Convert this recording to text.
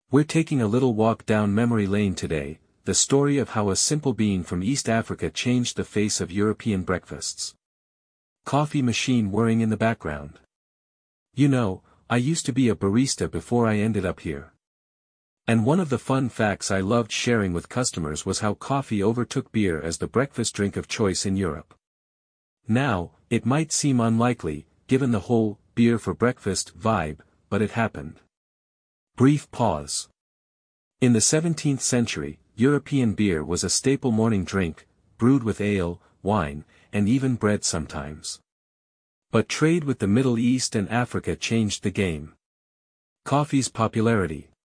We're taking a little walk down memory lane today, the story of how a simple bean from East Africa changed the face of European breakfasts. Coffee machine whirring in the background. You know, I used to be a barista before I ended up here. And one of the fun facts I loved sharing with customers was how coffee overtook beer as the breakfast drink of choice in Europe. Now, it might seem unlikely, given the whole beer for breakfast vibe, but it happened. Brief pause. In the 17th century, European beer was a staple morning drink, brewed with ale, wine, and even bread sometimes. But trade with the Middle East and Africa changed the game. Coffee's popularity.